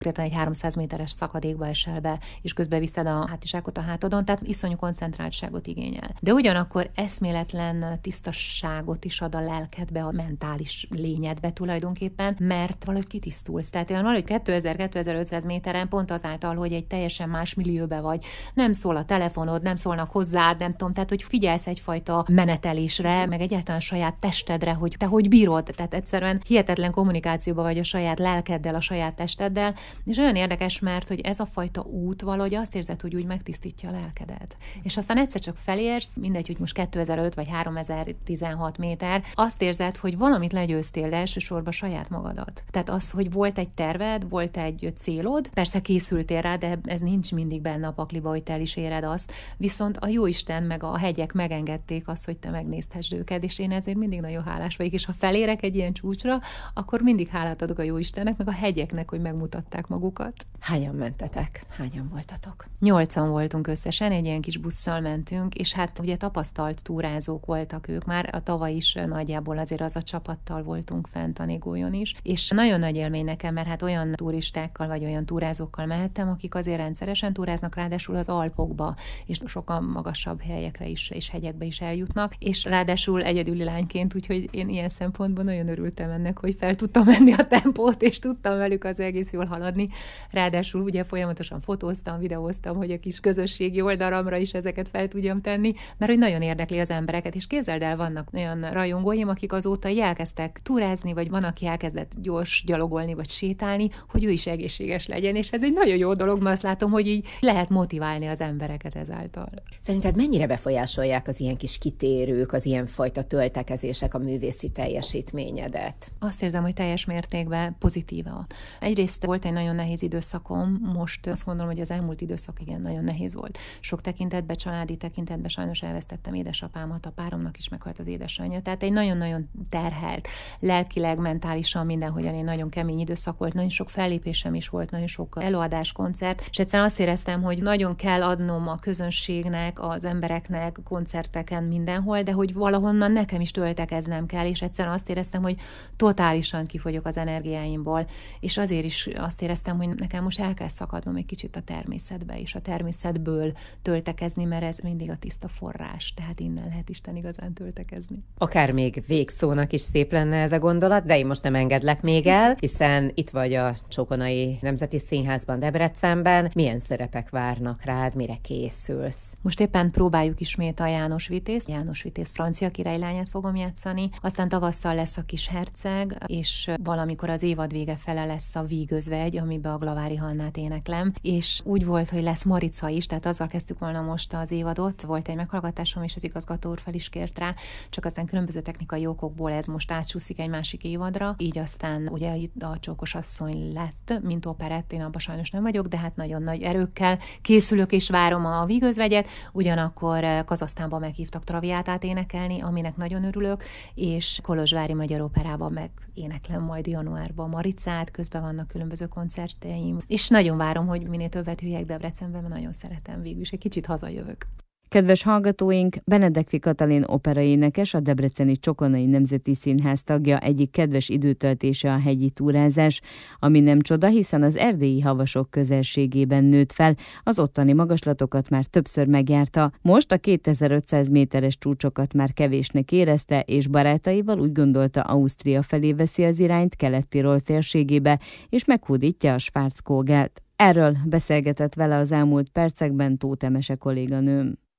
például egy 300 méteres szakadékba esel be, és közben viszed a hátizsákot a hátadon, tehát iszonyú koncentráltságot igényel. De ugyanakkor eszméletlen tisztasságot is ad a lelkedbe, a mentális lényedbe tulajdonképpen, mert valahogy kitisztulsz. Tehát olyan valahogy 2000-2500 méteren pont azáltal, hogy egy teljesen más millióbe vagy, nem szól a telefonod, nem szólnak hozzád, nem tudom, tehát hogy figyelsz egyfajta menetelésre, meg egyáltalán saját testedre, hogy te hogy bírod, tehát egyszerűen hihetetlen kommunikációban vagy a saját lelkeddel, a saját testeddel, és olyan érdekes, mert hogy ez a fajta út valahogy azt érzed, hogy úgy megtisztítja a lelkedet. És aztán egyszer csak felérsz, mindegy, hogy most 2005 vagy 3016 méter, azt érzed, hogy valamit legyőztél, de elsősorban saját magadat. Tehát az, hogy volt egy terved, volt egy célod, persze készültél rá, de ez nincs mindig benne a pakliba, hogy te el is éred azt, viszont a Jóisten meg a hegyek megengedték azt, hogy te megnézhessd őket, és én ezért mindig nagyon hálás vagyok, és ha felérek egy ilyen csúcsra, akkor mindig hálát adok a Jóistennek, meg a hegyeknek, hogy megmutatták magukat. Hányan mentetek? Hányan voltatok? 8-an voltunk összesen, egy ilyen kis busszal mentünk, és hát ugye tapasztalt túrázók voltak ők már, a tavaly is nagyjából azért az a csapattal voltunk fent a Négólyon is, és nagyon nagy élmény nekem, mert hát olyan turistákkal vagy olyan túrázókkal mehettem, akik azért rendszeresen túráznak, ráadásul az Alpokba, és sokkal magasabb helyekre is, és hegyekbe is eljutnak, és ráadásul egyedüli lányként, úgyhogy én ilyen szempontból nagyon örültem ennek, hogy fel tudtam menni a tempót, és tudtam velük az egész jól haladni. Ráadásul ugye folyamatosan fotóztam, videóztam, hogy a kis közösségi oldalamra is ezeket fel tudjam tenni, mert hogy nagyon érdekli az embereket, és képzeld el, vannak olyan rajongóim, akik azóta elkezdtek túrázni, vagy van, aki elkezdett gyors gyalogolni, vagy sétálni, hogy ő is egészséges legyen, és ez egy nagyon jó dolog, mert azt látom, hogy így lehet motiválni az embereket ezáltal. Szerinted mennyire befolyásolják az ilyen kis kitérők, az ilyen fajta töltekezések a művészi teljesítményedet? Azt érzem, hogy teljes mértékben pozitíva. Egyrészt volt egy nagyon nehéz időszakom, most azt gondolom, hogy az elmúlt időszak igen nagyon nehéz volt. Sok tekintetben, családi tekintetben sajnos elvesztettem édesapámat, a páromnak is meghalt az édesanyja, tehát egy nagyon-nagyon terhelt, lelkileg, mentálisan mindenhogyan egy nagyon kemény időszak volt, nagyon sok fellépésem is volt, nagyon sok előadás, koncert, és egyszerűen azt éreztem, hogy nagyon kell adnom a közönségnek, az embereknek, koncerteken mindenhol, de hogy valahonnan nekem is töltekeznem kell, és egyszerűen azt éreztem, hogy totálisan kifogyok az energiáimból, és azért is azt éreztem, hogy nekem most el kell szakadnom egy kicsit a természetbe, és a természetből töltekezni, mert ez mindig a tiszta forrás, tehát innen lehet Isten igazán töltekezni. Akár még végszónak is szép lenne ez a gondolat, de én most nem engedlek még el, hiszen itt vagy a Csokonai Nemzeti Színházban Debrecenben. Milyen szerepek várnak rád, mire készülsz? Most éppen próbáljuk ismét a János Vitéz francia királylányát fogom játszani, aztán tavasszal lesz a Kis herceg, és valamikor az évad vége fele lesz a Vígözvegy, amiben a Glavári Hannát éneklem, és úgy volt, hogy lesz Marica is, tehát azzal kezdtük volna most az évadot, volt egy meghallgatásom, és az igazgató úr fel is kért rá, csak aztán különböző technikai okokból ez most átsúszik egy másik évadra, így aztán ugye itt a Csókos asszony lett, mint operett, én abban sajnos nem vagyok, de hát nagyon nagy erőkkel készülök és várom a Vígözvegyet, ugyanakkor Kazahsztánban meghívtak Traviátát énekelni, aminek nagyon örülök, és Kolozsvári Magyar Operában meg éneklem majd januárban Maricát, közben vannak különböző koncertjeim, és nagyon várom, hogy minél többet hülyek Debrecenben, mert nagyon szeretem végül, és egy kicsit hazajövök. Kedves hallgatóink, Benedekfi Katalin operaénekes, a debreceni Csokonai Nemzeti Színház tagja, egyik kedves időtöltése a hegyi túrázás, ami nem csoda, hiszen az erdélyi havasok közelségében nőtt fel, az ottani magaslatokat már többször megjárta, most a 2500 méteres csúcsokat már kevésnek érezte, és barátaival úgy gondolta, Ausztria felé veszi az irányt, Kelet-Tirol térségébe, és meghódítja a Schwarzkogelt. Erről beszélgetett vele az elmúlt percekben Tóth Emese kolléganőm.